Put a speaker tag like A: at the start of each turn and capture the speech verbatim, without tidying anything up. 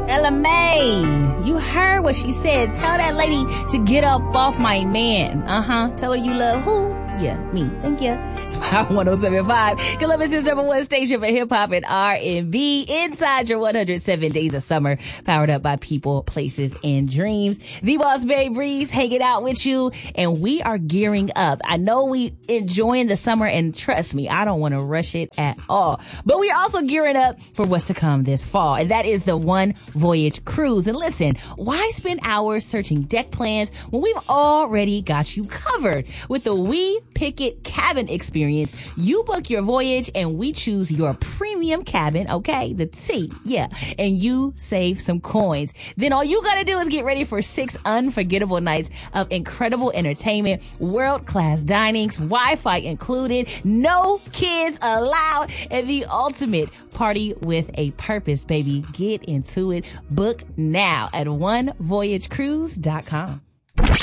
A: Ella May, you heard what she said. Tell that lady to get up off my man. Uh-huh. Tell her you love who? Yeah, me. Thank you. It's Power one oh seven point five. Columbus's number one station for hip hop and R and B. Inside your one hundred seven days of summer. Powered up by people, places, and dreams. The Boss Babe Breeze hanging out with you. And we are gearing up. I know we enjoying the summer, and trust me, I don't want to rush it at all. But we're also gearing up for what's to come this fall. And that is the One Voyage Cruise. And listen, why spend hours searching deck plans when we've already got you covered? With the We Pick It cabin experience, you book your voyage and we choose your premium cabin, okay? The T, yeah. And you save some coins. Then all you gotta do is get ready for six unforgettable nights of incredible entertainment, world-class dinings, Wi-Fi included, no kids allowed, and the ultimate party with a purpose, baby. Get into it. Book now at one voyage cruise dot com.